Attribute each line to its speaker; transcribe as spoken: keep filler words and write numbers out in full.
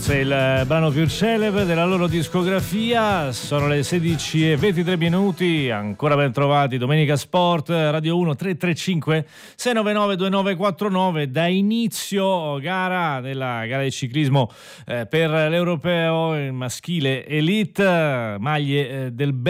Speaker 1: È il brano più celebre della loro discografia. Sono le sedici e ventitré minuti, ancora ben trovati. Domenica Sport, Radio uno, tre tre cinque sei nove nove due nove quattro nove. Da inizio gara nella gara di ciclismo eh, per l'Europeo maschile Elite, maglie eh, del